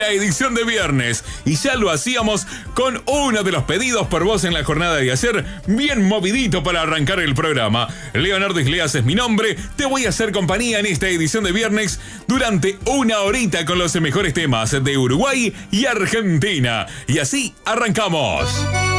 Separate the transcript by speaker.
Speaker 1: La edición de viernes, y ya lo hacíamos con uno de los pedidos por voz en la jornada de ayer, bien movidito para arrancar el programa. Leonardo Isleas es mi nombre, te voy a hacer compañía en esta edición de viernes durante una horita con los mejores temas de Uruguay y Argentina. Y así arrancamos.